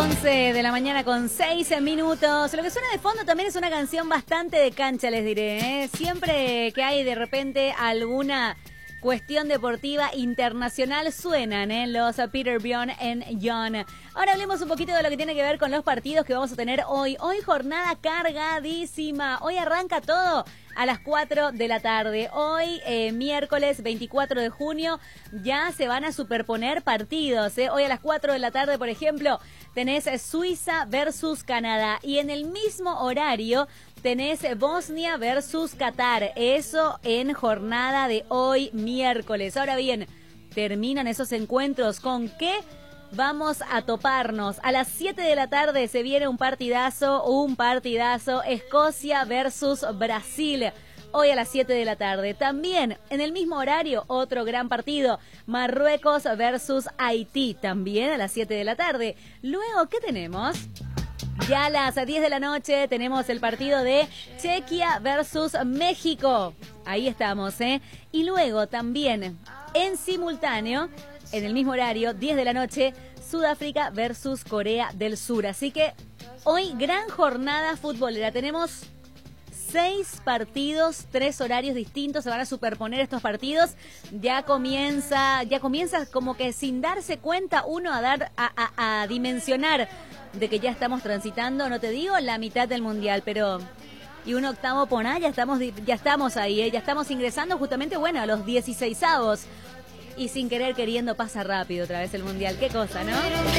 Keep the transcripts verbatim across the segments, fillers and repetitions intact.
once de la mañana con seis minutos. Lo que suena de fondo también es una canción bastante de cancha, les diré, ¿eh? Siempre que hay de repente alguna cuestión deportiva internacional suenan ¿eh? los Peter, Bjorn and John. Ahora hablemos un poquito de lo que tiene que ver con los partidos que vamos a tener hoy. Hoy jornada cargadísima. Hoy arranca todo a las cuatro de la tarde. Hoy, eh, miércoles veinticuatro de junio, ya se van a superponer partidos. ¿eh? Hoy a las cuatro de la tarde, por ejemplo, tenés Suiza versus Canadá. Y en el mismo horario tenés Bosnia versus Qatar. Eso en jornada de hoy, miércoles. Ahora bien, terminan esos encuentros. ¿Con qué vamos a toparnos? A las siete de la tarde se viene un partidazo, un partidazo. Escocia versus Brasil. Hoy a las siete de la tarde. También en el mismo horario, otro gran partido. Marruecos versus Haití. También a las siete de la tarde. Luego, ¿qué tenemos? Ya a las diez de la noche tenemos el partido de Chequia versus México. Ahí estamos, ¿eh? Y luego también en simultáneo, en el mismo horario, diez de la noche, Sudáfrica versus Corea del Sur. Así que hoy gran jornada futbolera. Tenemos seis partidos, tres horarios distintos, se van a superponer estos partidos. Ya comienza, ya comienza como que sin darse cuenta uno a dar, a, a, a dimensionar de que ya estamos transitando, no te digo la mitad del mundial, pero y un octavo por ahí, ya estamos, ya estamos ahí, ¿eh? Ya estamos ingresando justamente, bueno, a los dieciseisavos. Y sin querer queriendo pasa rápido otra vez el mundial. Qué cosa, ¿no?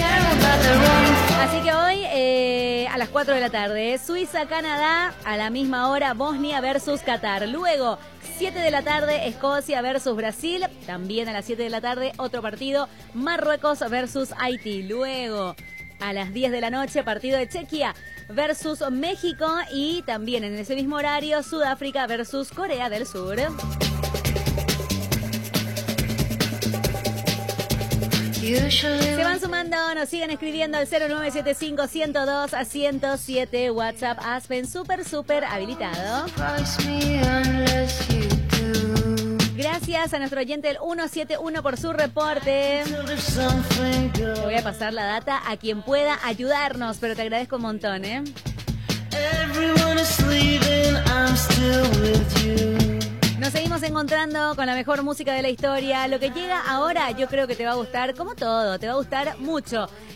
Así que hoy eh, a las cuatro de la tarde, Suiza-Canadá, a la misma hora, Bosnia versus Qatar. Luego, siete de la tarde, Escocia versus Brasil. También a las siete de la tarde, otro partido, Marruecos versus Haití. Luego, a las diez de la noche, partido de Chequia versus México. Y también en ese mismo horario, Sudáfrica versus Corea del Sur. Se van sumando, nos siguen escribiendo al cero nueve siete cinco, uno cero dos a ciento siete. WhatsApp Aspen, súper, súper habilitado. Gracias a nuestro oyente el ciento setenta y uno por su reporte. Le voy a pasar la data a quien pueda ayudarnos, pero te agradezco un montón, ¿eh? Nos seguimos encontrando con la mejor música de la historia. Lo que llega ahora yo creo que te va a gustar, como todo, te va a gustar mucho.